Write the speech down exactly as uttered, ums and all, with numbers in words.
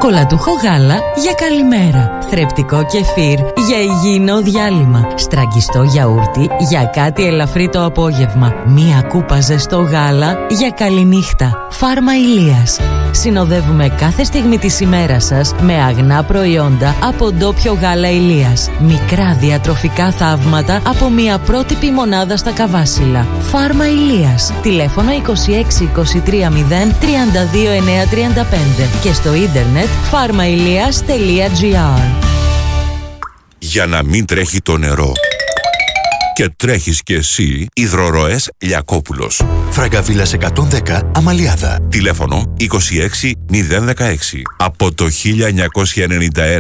Σοκολατούχο γάλα για καλημέρα. Θρεπτικό κεφίρ για υγιεινό διάλειμμα. Στραγγιστό γιαούρτι για κάτι ελαφρύ το απόγευμα. Μία κούπα ζεστό γάλα για καληνύχτα. Φάρμα Ηλίας. Συνοδεύουμε κάθε στιγμή της ημέρας σας με αγνά προϊόντα από ντόπιο γάλα Ηλίας. Μικρά διατροφικά θαύματα από μια πρότυπη μονάδα στα Καβάσιλα. Φάρμα Ηλίας. Τηλέφωνο είκοσι έξι είκοσι τρία μηδέν τριάντα δύο εννιακόσια τριάντα πέντε και στο ίντερνετ φάρμα ηλίας τελεία τζι άρ. Για να μην τρέχει το νερό και τρέχεις κι εσύ, υδροροές Λιακόπουλος. Φραγκαβίλας εκατόν δέκα Αμαλιάδα. Τηλέφωνο είκοσι έξι μηδέν δεκαέξι. Από το χίλια εννιακόσια ενενήντα ένα